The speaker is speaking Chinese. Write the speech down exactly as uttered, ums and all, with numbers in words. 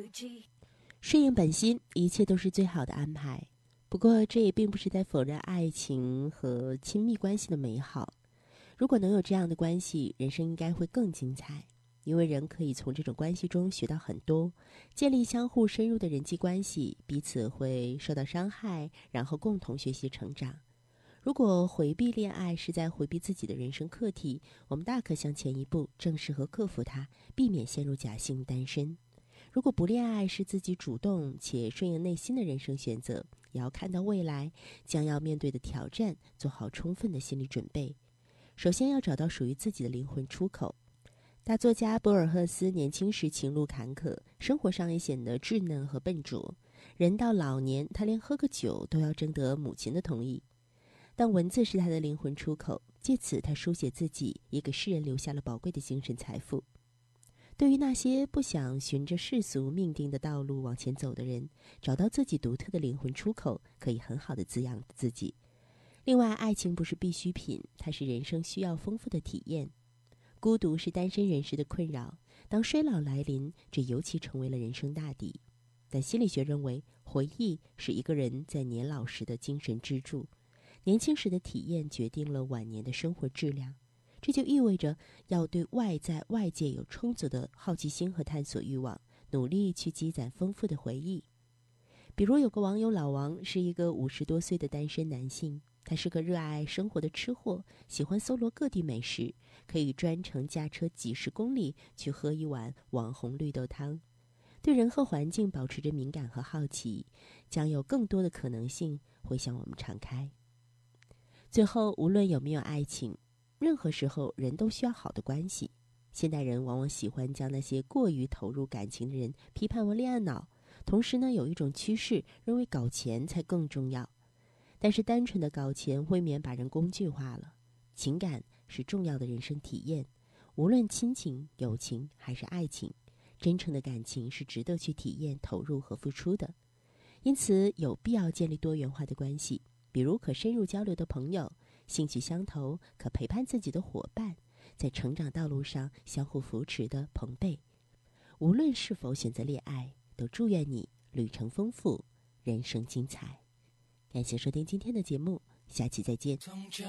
顺应本心，一切都是最好的安排。不过这也并不是在否认爱情和亲密关系的美好。如果能有这样的关系，人生应该会更精彩，因为人可以从这种关系中学到很多，建立相互深入的人际关系，彼此会受到伤害，然后共同学习成长。如果回避恋爱是在回避自己的人生课题，我们大可向前一步，正视和克服它，避免陷入假性单身。如果不恋爱是自己主动且顺应内心的人生选择，也要看到未来将要面对的挑战，做好充分的心理准备。首先要找到属于自己的灵魂出口。大作家博尔赫斯年轻时情路坎坷，生活上也显得稚嫩和笨拙。人到老年，他连喝个酒都要征得母亲的同意。但文字是他的灵魂出口，借此他书写自己，也给世人留下了宝贵的精神财富。对于那些不想循着世俗命定的道路往前走的人，找到自己独特的灵魂出口，可以很好的滋养自己。另外，爱情不是必需品，它是人生需要丰富的体验。孤独是单身人士的困扰，当衰老来临，这尤其成为了人生大敌。但心理学认为，回忆是一个人在年老时的精神支柱。年轻时的体验决定了晚年的生活质量，这就意味着要对外在外界有充足的好奇心和探索欲望，努力去积攒丰富的回忆。比如有个网友老王是一个五十多岁的单身男性，他是个热爱生活的吃货，喜欢搜罗各地美食，可以专程驾车几十公里去喝一碗网红绿豆汤。对人和环境保持着敏感和好奇，将有更多的可能性会向我们敞开。最后，无论有没有爱情，任何时候人都需要好的关系。现代人往往喜欢将那些过于投入感情的人批判为恋爱脑，同时呢，有一种趋势认为搞钱才更重要。但是单纯的搞钱未免把人工具化了。情感是重要的人生体验，无论亲情、友情还是爱情，真诚的感情是值得去体验、投入和付出的。因此有必要建立多元化的关系，比如可深入交流的朋友，兴趣相投可陪伴自己的伙伴，在成长道路上相互扶持的朋辈。无论是否选择恋爱，都祝愿你旅程丰富，人生精彩。感谢收听今天的节目，下期再见。 从这